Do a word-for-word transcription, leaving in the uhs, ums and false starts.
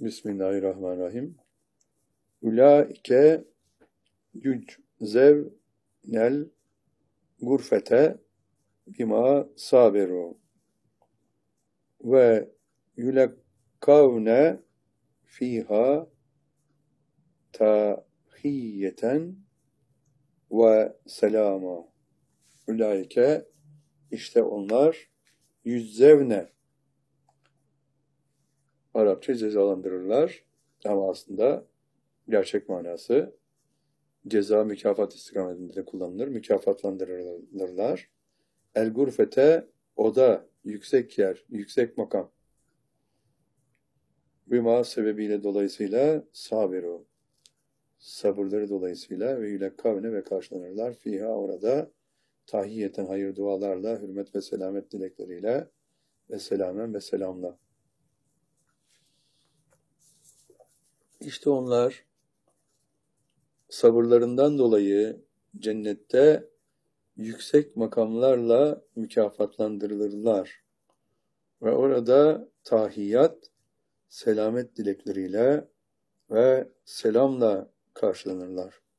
Bismillahirrahmanirrahim. Ulaike yüczevnel gurfete bima sabiru ve yulekkavne fiha tahiyyeten ve selama. Ulaike, işte onlar, yüzzevne, Arapça cezalandırırlar ama aslında gerçek manası ceza mükafat istikametinde kullanılır. Mükafatlandırılırlar. El gurfete, oda, yüksek yer, yüksek makam. Bima sebebiyle dolayısıyla sabiru, sabırları dolayısıyla ve yülekkavne ve karşılanırlar. Fiha, orada tahiyyeten, hayır dualarla, hürmet ve selamet dilekleriyle ve selamen ve selamla. İşte onlar sabırlarından dolayı cennette yüksek makamlarla mükafatlandırılırlar. Ve orada tahiyyat, selamet dilekleriyle ve selamla karşılanırlar.